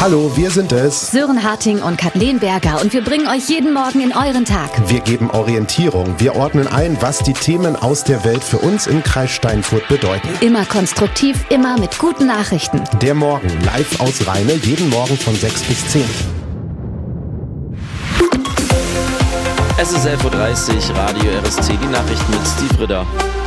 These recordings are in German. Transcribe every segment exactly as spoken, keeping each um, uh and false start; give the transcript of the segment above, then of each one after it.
Hallo, wir sind es. Sören Harting und Kathleen Berger und wir bringen euch jeden Morgen in euren Tag. Wir geben Orientierung. Wir ordnen ein, was die Themen aus der Welt für uns im Kreis Steinfurt bedeuten. Immer konstruktiv, immer mit guten Nachrichten. Der Morgen live aus Rheine, jeden Morgen von sechs bis zehn. Es ist elf Uhr dreißig, Radio R S T, die Nachrichten mit Steve Ritter.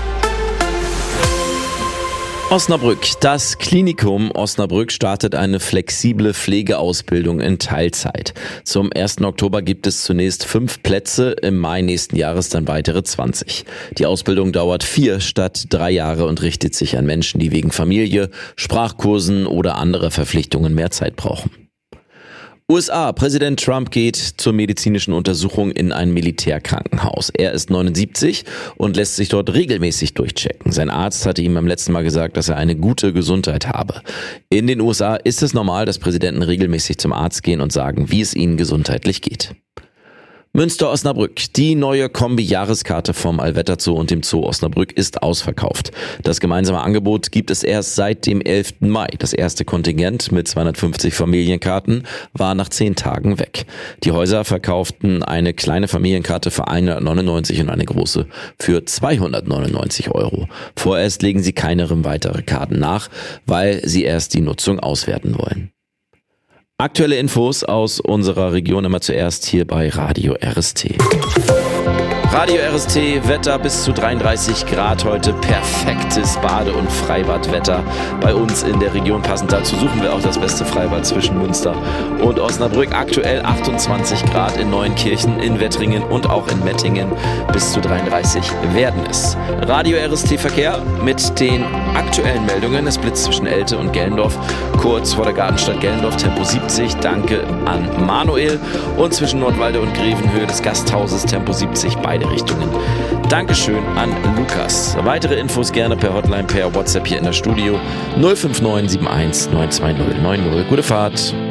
Osnabrück. Das Klinikum Osnabrück startet eine flexible Pflegeausbildung in Teilzeit. Zum ersten Oktober gibt es zunächst fünf Plätze, im Mai nächsten Jahres dann weitere zwanzig. Die Ausbildung dauert vier statt drei Jahre und richtet sich an Menschen, die wegen Familie, Sprachkursen oder anderer Verpflichtungen mehr Zeit brauchen. U S A. Präsident Trump geht zur medizinischen Untersuchung in ein Militärkrankenhaus. Er ist neunundsiebzig und lässt sich dort regelmäßig durchchecken. Sein Arzt hatte ihm beim letzten Mal gesagt, dass er eine gute Gesundheit habe. In den U S A ist es normal, dass Präsidenten regelmäßig zum Arzt gehen und sagen, wie es ihnen gesundheitlich geht. Münster-Osnabrück. Die neue Kombi-Jahreskarte vom Allwetter Zoo und dem Zoo Osnabrück ist ausverkauft. Das gemeinsame Angebot gibt es erst seit dem elften Mai. Das erste Kontingent mit zweihundertfünfzig Familienkarten war nach zehn Tagen weg. Die Häuser verkauften eine kleine Familienkarte für hundertneunundneunzig und eine große für zweihundertneunundneunzig Euro. Vorerst legen sie keine weitere Karten nach, weil sie erst die Nutzung auswerten wollen. Aktuelle Infos aus unserer Region immer zuerst hier bei Radio R S T. Radio R S T, Wetter bis zu dreiunddreißig Grad heute, perfektes Bade- und Freibadwetter bei uns in der Region. Passend dazu suchen wir auch das beste Freibad zwischen Münster und Osnabrück. Aktuell achtundzwanzig Grad in Neuenkirchen, in Wettringen und auch in Mettingen. Bis zu dreiunddreißig werden es. Radio R S T Verkehr mit den aktuellen Meldungen. Es blitzt zwischen Elte und Gellendorf, kurz vor der Gartenstadt Gellendorf, Tempo siebzig. Danke an Manuel. Und zwischen Nordwalde und Grevenhöhe des Gasthauses, Tempo siebzig, beide Richtungen. Dankeschön an Lukas. Weitere Infos gerne per Hotline, per WhatsApp hier in der Studio null fünf neun sieben eins neun zwei null neun null. Gute Fahrt.